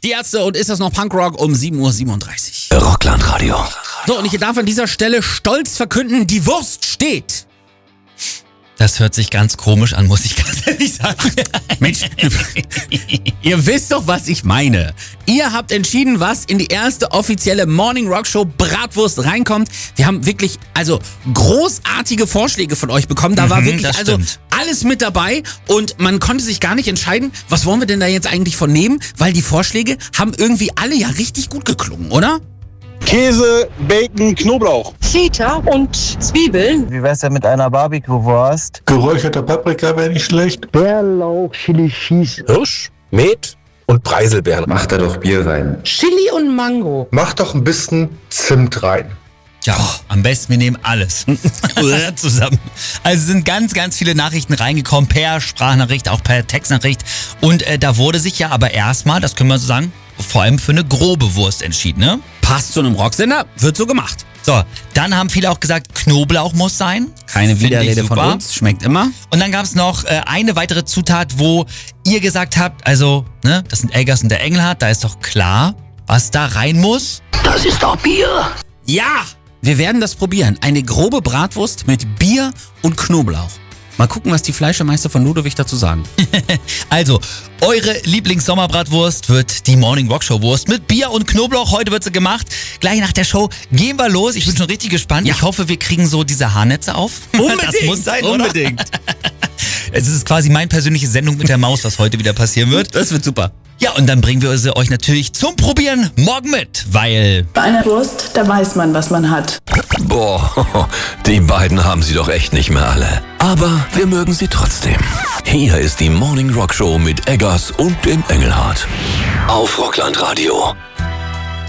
Die Ärzte und Ist das noch Punkrock um 7:37 Uhr. Rockland-Radio. So, und ich darf an dieser Stelle stolz verkünden, die Wurst steht. Das hört sich ganz komisch an, muss ich ganz ehrlich sagen. Mensch, ihr wisst doch, was ich meine. Ihr habt entschieden, was in die erste offizielle Morning Rock Show Bratwurst reinkommt. Wir haben wirklich, großartige Vorschläge von euch bekommen. Da war wirklich, alles mit dabei. Und man konnte sich gar nicht entscheiden, was wollen wir denn da jetzt eigentlich von nehmen? Weil die Vorschläge haben irgendwie alle ja richtig gut geklungen, oder? Käse, Bacon, Knoblauch. Feta und Zwiebeln. Wie wär's denn mit einer Barbecue-Wurst? Geräucherter Paprika wäre nicht schlecht. Bärlauch, Chili Cheese. Hirsch, Met und Preiselbeeren. Mach da doch Bier rein. Chili und Mango. Mach doch ein bisschen Zimt rein. Tja, am besten wir nehmen alles zusammen. Also sind ganz, ganz viele Nachrichten reingekommen, per Sprachnachricht, auch per Textnachricht. Und da wurde sich ja aber erstmal, das können wir so sagen, vor allem für eine grobe Wurst entschieden, ne? Passt zu einem Rocksender, wird so gemacht. So, dann haben viele auch gesagt, Knoblauch muss sein. Keine Find ich Widerrede von super. uns, schmeckt immer. Und dann gab es noch eine weitere Zutat, wo ihr gesagt habt, also, ne, das sind Eggers und der Engelhardt, da ist doch klar, was da rein muss. Das ist doch Bier. Ja, wir werden das probieren. Eine grobe Bratwurst mit Bier und Knoblauch. Mal gucken, was die Fleischermeister von Ludwig dazu sagen. Also, eure Lieblings-Sommerbratwurst wird die Morning Rock Show Wurst mit Bier und Knoblauch. Heute wird sie gemacht. Gleich nach der Show gehen wir los. Ich bin schon richtig gespannt. Ja. Ich hoffe, wir kriegen so diese Haarnetze auf. Unbedingt, das muss sein, unbedingt. Oder? Es ist quasi meine persönliche Sendung mit der Maus, was heute wieder passieren wird. Das wird super. Ja, und dann bringen wir sie euch natürlich zum Probieren morgen mit, weil... Bei einer Wurst, da weiß man, was man hat. Boah, die beiden haben sie doch echt nicht mehr alle. Aber wir mögen sie trotzdem. Hier ist die Morning Rock Show mit Eggers und dem Engelhardt. Auf Rockland Radio.